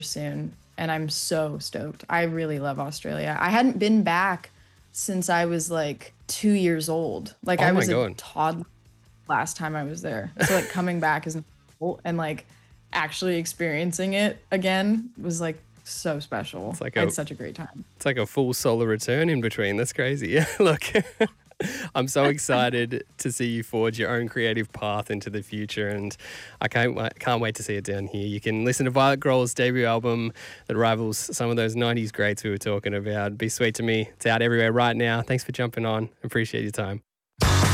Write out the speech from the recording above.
soon, and I'm so stoked. I really love Australia. I hadn't been back since I was like 2 years old. Like Oh I my was a God. toddler last time I was there. So like coming back is and like actually experiencing it again was like so special. It's like I a had such a great time. it's like a full solar return in between. That's crazy. Look, I'm so excited to see you forge your own creative path into the future, and I can't wait to see it down here. You can listen to Violet Grohl's debut album that rivals some of those 90s greats we were talking about. Be Sweet to Me. It's out everywhere right now. Thanks for jumping on. Appreciate your time.